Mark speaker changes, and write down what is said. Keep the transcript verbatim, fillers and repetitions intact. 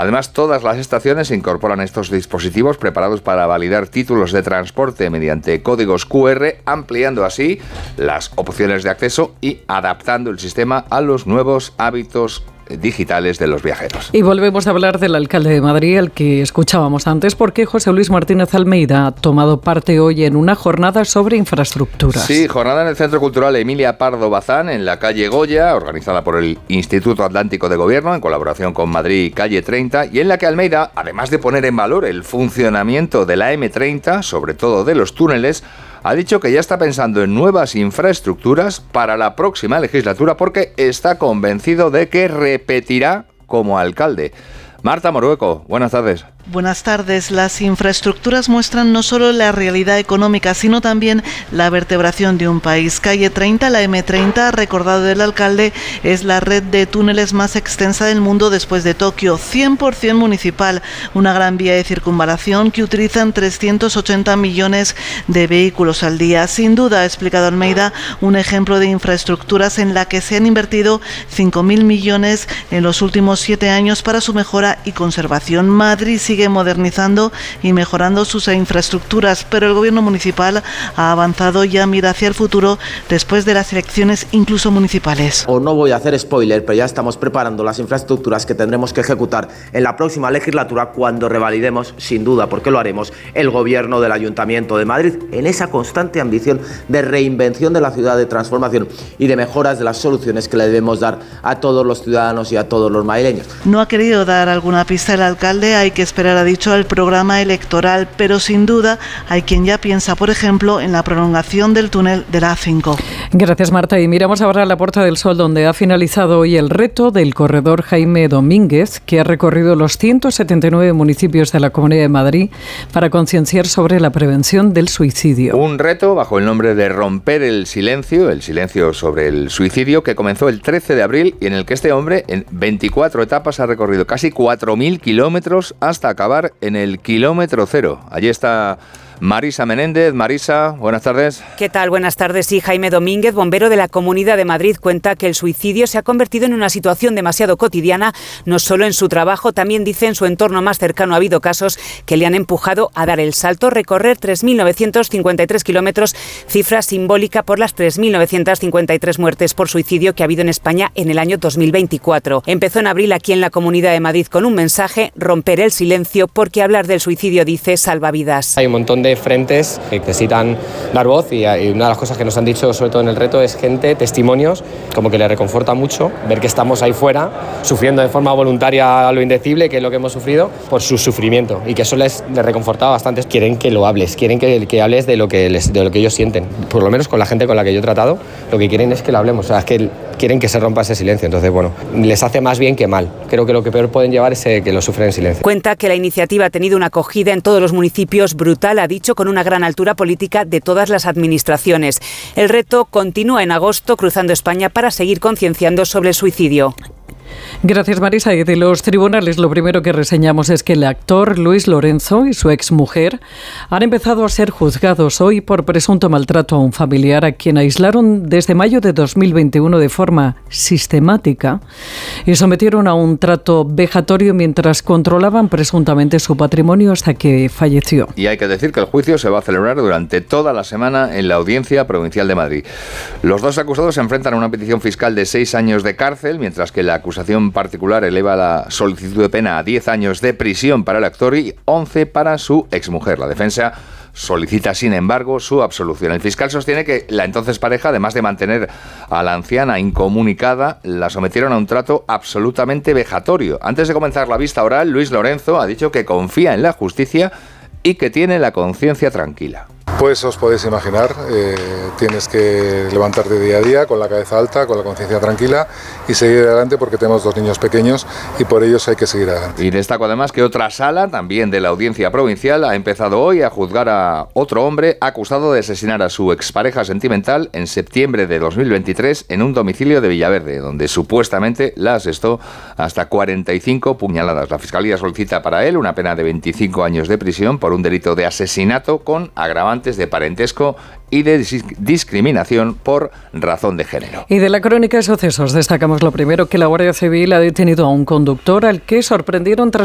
Speaker 1: Además, todas las estaciones incorporan estos dispositivos preparados para validar títulos de transporte mediante códigos cu erre, ampliando así las opciones de acceso y adaptando el sistema a los nuevos hábitos digitales de los viajeros.
Speaker 2: Y volvemos a hablar del alcalde de Madrid, al que escuchábamos antes, porque José Luis Martínez Almeida ha tomado parte hoy en una jornada sobre infraestructuras.
Speaker 1: Sí, jornada en el Centro Cultural Emilia Pardo Bazán, en la calle Goya, organizada por el Instituto Atlántico de Gobierno, en colaboración con Madrid Calle treinta, y en la que Almeida, además de poner en valor el funcionamiento de la eme treinta, sobre todo de los túneles, ha dicho que ya está pensando en nuevas infraestructuras para la próxima legislatura porque está convencido de que repetirá como alcalde. Marta Morueco, buenas tardes.
Speaker 3: Buenas tardes. Las infraestructuras muestran no solo la realidad económica, sino también la vertebración de un país. Calle treinta, la eme treinta, recordado del alcalde, es la red de túneles más extensa del mundo después de Tokio, cien por ciento municipal, una gran vía de circunvalación que utilizan trescientos ochenta millones de vehículos al día. Sin duda, ha explicado Almeida, un ejemplo de infraestructuras en la que se han invertido cinco mil millones en los últimos siete años para su mejora y conservación. Madrid sigue sigue modernizando y mejorando sus infraestructuras, pero el gobierno municipal ha avanzado y ya mira hacia el futuro después de las elecciones incluso municipales.
Speaker 4: O no voy a hacer spoiler, pero ya estamos preparando las infraestructuras que tendremos que ejecutar en la próxima legislatura cuando revalidemos, sin duda, porque lo haremos, el gobierno del Ayuntamiento de Madrid, en esa constante ambición de reinvención de la ciudad, de transformación y de mejoras de las soluciones que le debemos dar a todos los ciudadanos y a todos los madrileños.
Speaker 3: No ha querido dar alguna pista el alcalde, hay que esperar, ha dicho, al programa electoral, pero sin duda hay quien ya piensa, por ejemplo, en la prolongación del túnel de la A cinco.
Speaker 2: Gracias, Marta. Y miramos ahora a la Puerta del Sol, donde ha finalizado hoy el reto del corredor Jaime Domínguez, que ha recorrido los ciento setenta y nueve municipios de la Comunidad de Madrid para concienciar sobre la prevención del suicidio.
Speaker 1: Un reto bajo el nombre de Romper el Silencio, el silencio sobre el suicidio, que comenzó el trece de abril y en el que este hombre, en veinticuatro etapas, ha recorrido casi cuatro mil kilómetros hasta acabar en el kilómetro cero. Allí está Marisa Menéndez. Marisa, buenas tardes.
Speaker 5: ¿Qué tal? Buenas tardes. Sí, Jaime Domínguez, bombero de la Comunidad de Madrid, cuenta que el suicidio se ha convertido en una situación demasiado cotidiana, no solo en su trabajo, también dice en su entorno más cercano ha habido casos que le han empujado a dar el salto, recorrer tres mil novecientos cincuenta y tres kilómetros, cifra simbólica por las tres mil novecientos cincuenta y tres muertes por suicidio que ha habido en España en el año dos mil veinticuatro. Empezó en abril aquí en la Comunidad de Madrid con un mensaje: romper el silencio, porque hablar del suicidio, dice, salva vidas.
Speaker 6: Hay un montón de frentes que necesitan dar voz y una de las cosas que nos han dicho, sobre todo en el reto, es gente, testimonios, como que le reconforta mucho ver que estamos ahí fuera sufriendo de forma voluntaria lo indecible, que es lo que hemos sufrido, por su sufrimiento, y que eso les, les reconfortaba bastante. Quieren que lo hables, quieren que, que hables de lo que, les, de lo que ellos sienten, por lo menos con la gente con la que yo he tratado, lo que quieren es que lo hablemos, o sea, es que quieren que se rompa ese silencio. Entonces, bueno, les hace más bien que mal. Creo que lo que peor pueden llevar es eh, que lo sufren en silencio.
Speaker 5: Cuenta que la iniciativa ha tenido una acogida en todos los municipios brutal, ha dicho, con una gran altura política de todas las administraciones. El reto continúa en agosto, cruzando España para seguir concienciando sobre el suicidio.
Speaker 2: Gracias, Marisa. Y de los tribunales, lo primero que reseñamos es que el actor Luis Lorenzo y su exmujer han empezado a ser juzgados hoy por presunto maltrato a un familiar a quien aislaron desde mayo de dos mil veintiuno de forma sistemática y sometieron a un trato vejatorio mientras controlaban presuntamente su patrimonio hasta que falleció.
Speaker 1: Y hay que decir que el juicio se va a celebrar durante toda la semana en la Audiencia Provincial de Madrid. Los dos acusados se enfrentan a una petición fiscal de seis años de cárcel, mientras que la acusación particular eleva la solicitud de pena a diez años de prisión para el actor y once para su exmujer. La defensa solicita, sin embargo, su absolución. El fiscal sostiene que la entonces pareja, además de mantener a la anciana incomunicada, la sometieron a un trato absolutamente vejatorio. Antes de comenzar la vista oral, Luis Lorenzo ha dicho que confía en la justicia y que tiene la conciencia tranquila.
Speaker 7: Pues os podéis imaginar, eh, tienes que levantarte día a día con la cabeza alta, con la conciencia tranquila y seguir adelante porque tenemos dos niños pequeños y por ellos hay que seguir adelante.
Speaker 1: Y destaco además que otra sala, también de la Audiencia Provincial, ha empezado hoy a juzgar a otro hombre acusado de asesinar a su expareja sentimental en septiembre de dos mil veintitrés en un domicilio de Villaverde, donde supuestamente la asestó hasta cuarenta y cinco puñaladas. La Fiscalía solicita para él una pena de veinticinco años de prisión por un delito de asesinato con agravantes de parentesco y de discriminación por razón de género.
Speaker 2: Y de la crónica de sucesos destacamos lo primero, que la Guardia Civil ha detenido a un conductor al que sorprendieron tras